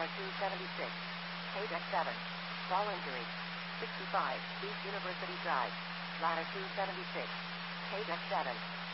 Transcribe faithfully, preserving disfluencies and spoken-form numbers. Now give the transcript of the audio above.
latitude seventy-six. Page X seven. Fall injury. sixty-five, East University Drive. Latitude seventy-six. Page X seven.